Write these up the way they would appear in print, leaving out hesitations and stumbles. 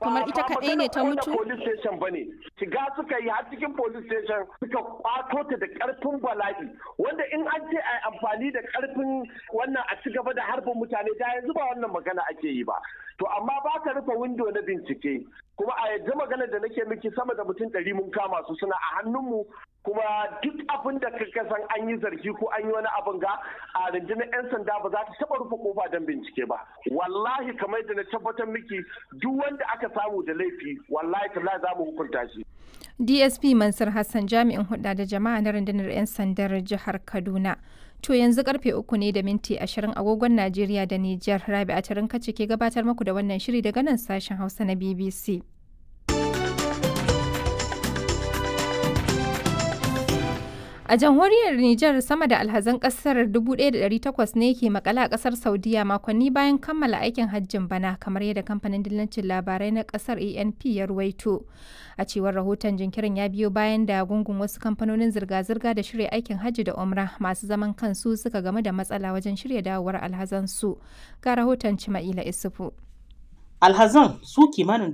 kamar ita kaɗai ne ta mutu? police station bane, shiga suka yi har cikin police station suka kwato ta da karfin bala'i, wanda in an ce ai amfani da karfin wannan a ci gaba da harbin mutane da yanzu ba wannan magana ake yi ba. To amma ba ka rufe windo na bincike, kuma a yanzu magana da nake miki sama da mutum 100 mun kama su suna a hannunmu, kuma duk abin da ka san an yi zargi ko an yi wani abin ga a rundunar 'yan sanda ba za ta taba rufe kofa don bincike ba. Wallahi kamar da na tabbatar miki duk wanda aka samu da laifi wallahi tallahi za mu hukunta shi. DSP Mansur Hassan jami'in hulɗa da jama'a na rundunar 'yan sandar jihar Kaduna. To yanzu karfe 3 ne da minti 20 agogon Najeriya da Nijar. Rabi'a Tarinka ce ke gabatar muku da wannan shiri daga nan sashen Hausa na BBC. A jamhuriyar Nijar sama da alhazan kasar 1,800 ne ke makala a kasar Saudiya makonni bayan kammala aikin hajjin bana kamar yadda kamfanin dillancin labarai na kasar ANP ya ruwaito. A cewar rahoton jinkirin ya biyo bayan da gungun wasu kamfanonin zirga-zirga da shirya aikin hajji da umra masu zaman kansu suka game da matsala wajen shirya dawowar alhazansu. Ga rahoton Cima'ila Isufu. Alhazan su kimanin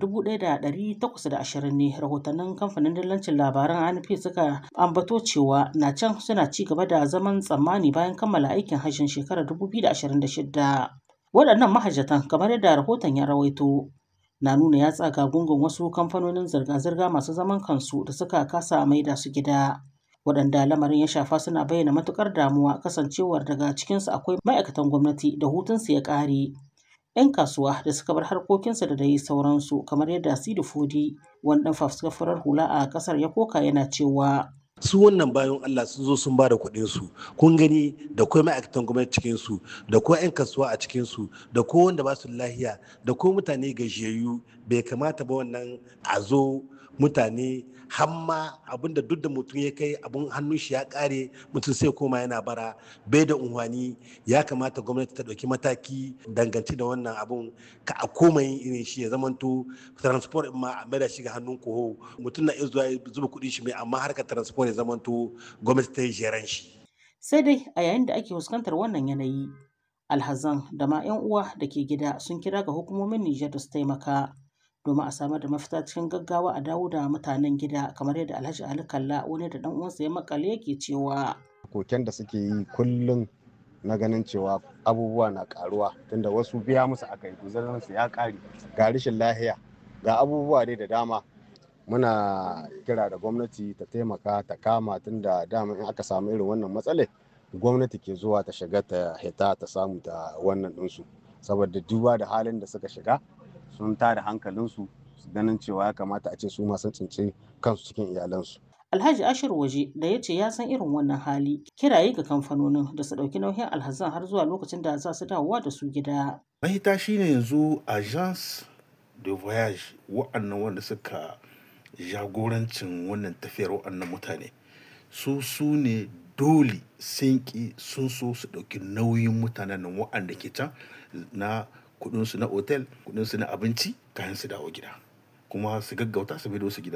1,820 ne rahotannin kamfanin dillancin labaran ANP suka ambato cewa na can suna ci gaba da zaman tsammani bayan kammala aikin hajjin shekarar 2026. Waɗannan mahajjatan kamar yadda rahoton ya rawaito na nuna ya tsaga gungun wasu kamfanonin zirga-zirga masu zaman kansu da suka kasa maida su gida. Waɗanda lamarin ya shafa suna bayyana matukar damuwa kasancewar daga cikinsu akwai ma'aikatan gwamnati da hutunsu ya ƙare. 'Yan kasuwa da suka bar harkokinsu da dai sauransu kamar yadda Sidi Fodi wani ɗan fafuskar hula a ƙasar ya koka yana cewa su wannan bayan Allah sun zo sun ba da kuɗin su kun gani da kuma ma'aikatan gwamnati cikin su da kuma 'yan kasuwa a cikin su da ko wanda ba su lahiya da ko mutane gajiyayyu bai kamata ba wannan a zo mutane hamma abinda duk da mutum ya kai abun hannun shi ya kare mutum sai koma yana bara bai da unhwani. Ya kamata gwamnati ta ɗauki mataki dangance da wannan abun ka a koma yin irin shi ya zamanto transport ma a maida shi ga hannun koho mutum na iya zuwa zuba kuɗin shi mai amma harkar transport ya zamanto gwamnati ta yi jeran shi. Sai dai a yayin da ake fuskantar wannan yanayi alhazan da ma 'yan uwa da ke gida sun kira ga hukumomin Nijar da su taimaka domin a samar da mafita cikin gaggawa a dawo da mutanen gida kamar yadda Alhaji Ali Kalla wani da dan uwansa ya makale yake cewa koken da suke yi kullum na ganin cewa abubuwa na karuwa tunda wasu biya musu akai guzarin su ya kare ga rashin lahiya ga abubuwa dai da dama. Muna kira da gwamnati ta taimaka ta kama tunda dama in aka samu irin wannan matsalar gwamnati ke zuwa ta shiga ta hita ta samu ta wannan ɗinsu saboda duba da halin da suka shiga sun tada hankalinsu ganin cewa ya kamata a ce su masu tsince kansu cikin iyalansu. Alhaji Ashir Waje da ya ce ya san irin wannan hali kiraye ga kamfanonin da su ɗauki nauyin alhazan har zuwa lokacin da za su dawowa da su gida. Mahita shine yanzu agence de voyage wa'annan wanda suka jagorancin wannan tafiyar wa'annan mutane su ne dole sun ki sun so su ɗauki nauyin mutanen nan wa'anda ke can na kudinsu na otel kudinsu na abinci kayan su dawo gida kuma su gaggauta su bido su gida.